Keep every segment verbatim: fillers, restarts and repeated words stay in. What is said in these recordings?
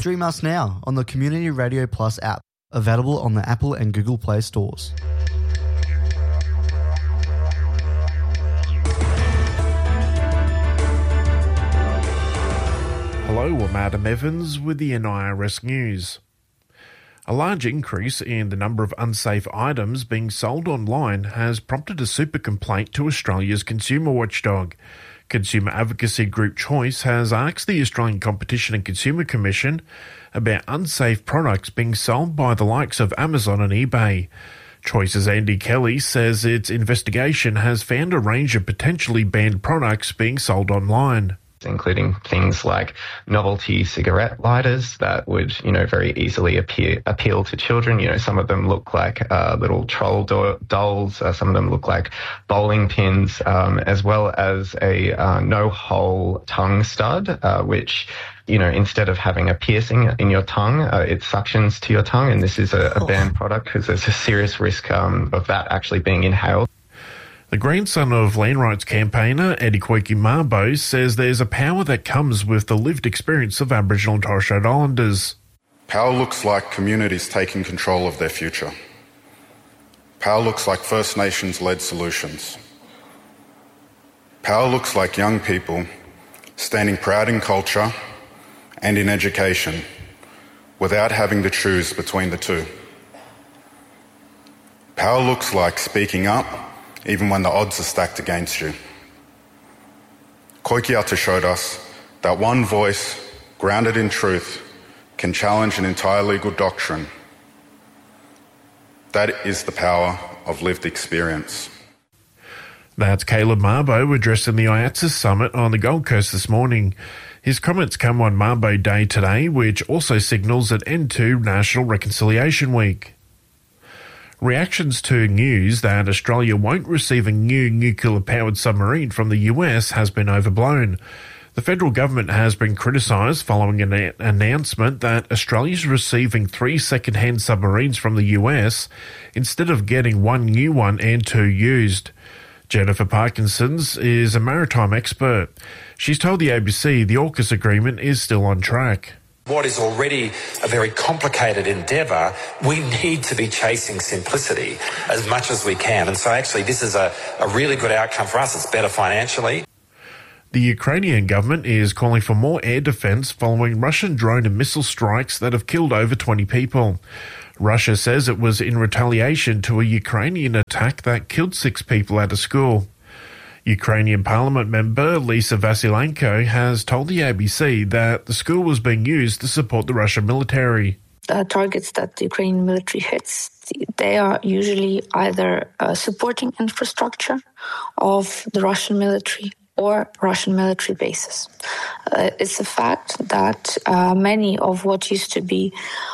Stream us now on the Community Radio Plus app, available on the Apple and Google Play stores. Hello, I'm Adam Evans with the N I R S News. A large increase in the number of unsafe items being sold online has prompted a super complaint to Australia's consumer watchdog. Consumer advocacy group Choice has asked the Australian Competition and Consumer Commission about unsafe products being sold by the likes of Amazon and eBay. Choice's Andy Kelly says its investigation has found a range of potentially banned products being sold online, including things like novelty cigarette lighters that would, you know, very easily appear, appeal to children. You know, some of them look like uh, little troll do- dolls. Uh, some of them look like bowling pins, um, as well as a uh, no-hole tongue stud, uh, which, you know, instead of having a piercing in your tongue, uh, it suctions to your tongue. And this is a, a banned product because there's a serious risk um, of that actually being inhaled. The grandson of land rights campaigner Eddie Koiki Mabo says there's a power that comes with the lived experience of Aboriginal and Torres Strait Islanders. Power looks like communities taking control of their future. Power looks like First Nations-led solutions. Power looks like young people standing proud in culture and in education without having to choose between the two. Power looks like speaking up even when the odds are stacked against you. Koiki showed us that one voice, grounded in truth, can challenge an entire legal doctrine. That is the power of lived experience. That's Caleb Mabo addressing the I A T S A Summit on the Gold Coast this morning. His comments come on Mabo Day today, which also signals an end to National Reconciliation Week. Reactions to news that Australia won't receive a new nuclear-powered submarine from the U S has been overblown. The federal government has been criticised following an a- announcement that Australia is receiving three second-hand submarines from the U S instead of getting one new one and two used. Jennifer Parkinsons is a maritime expert. She's told the A B C the AUKUS agreement is still on track. What is already a very complicated endeavour, we need to be chasing simplicity as much as we can. And so actually this is a, a really good outcome for us. It's better financially. The Ukrainian government is calling for more air defence following Russian drone and missile strikes that have killed over twenty people. Russia says it was in retaliation to a Ukrainian attack that killed six people at a school. Ukrainian parliament member Lisa Vasilenko has told the A B C that the school was being used to support the Russian military. The targets that the Ukrainian military hits, they are usually either uh, supporting infrastructure of the Russian military or Russian military bases. Uh, it's a fact that uh, many of what used to be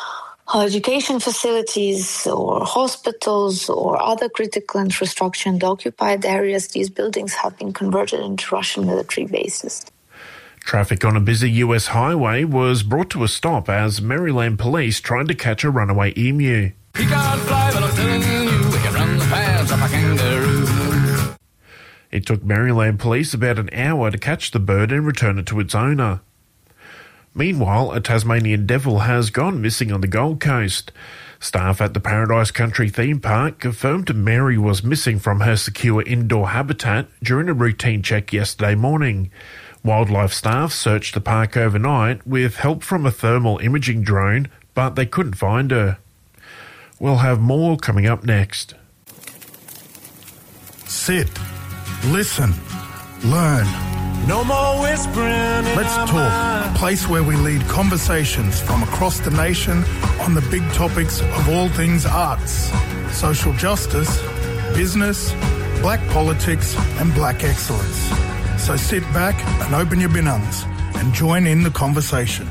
education facilities or hospitals or other critical infrastructure in the occupied areas, these buildings have been converted into Russian military bases. Traffic on a busy U S highway was brought to a stop as Maryland police tried to catch a runaway emu. He can't fly, but I'm telling you, we can run the pads of a kangaroo. It took Maryland police about an hour to catch the bird and return it to its owner. Meanwhile, a Tasmanian devil has gone missing on the Gold Coast. Staff at the Paradise Country theme park confirmed Mary was missing from her secure indoor habitat during a routine check yesterday morning. Wildlife staff searched the park overnight with help from a thermal imaging drone, but they couldn't find her. We'll have more coming up next. Sit, listen, learn. No more whispering. Let's talk, a place where we lead conversations from across the nation on the big topics of all things arts, social justice, business, black politics and black excellence. So sit back and open your binounds and join in the conversation.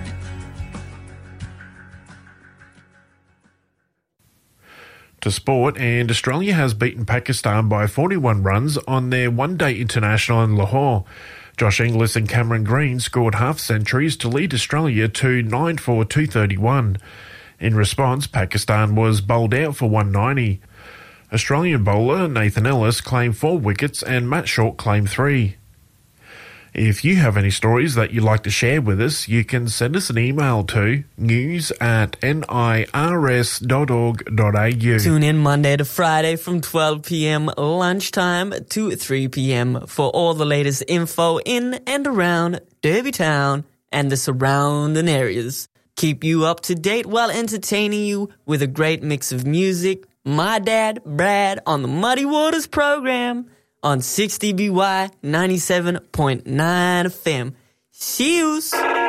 To sport, and Australia has beaten Pakistan by forty-one runs on their one-day international in Lahore. Josh Inglis and Cameron Green scored half-centuries to lead Australia to nine for two thirty-one. In response, Pakistan was bowled out for one ninety. Australian bowler Nathan Ellis claimed four wickets and Matt Short claimed three. If you have any stories that you'd like to share with us, you can send us an email to news at nirs dot org dot a u. Tune in Monday to Friday from twelve p.m. lunchtime to three p.m. for all the latest info in and around Derby Town and the surrounding areas. Keep you up to date while entertaining you with a great mix of music. My dad, Brad, on the Muddy Waters program on sixty B Y ninety-seven point nine F M. See yous.